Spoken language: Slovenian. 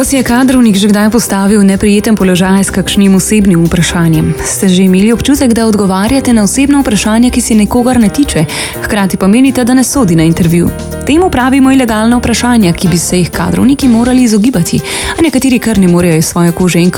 Vas je kadrovnik že kdaj postavil v neprijeten položaj s kakšnim osebnim vprašanjem? Ste že imeli občutek, da odgovarjate na osebno vprašanje, ki se nikogar ne tiče, hkrati pa menite, da ne sodi na intervju? Temu pravimo ilegalna vprašanja, ki bi se jih kadrovniki morali izogibati, a nekateri kar ne morejo iz svoje kože in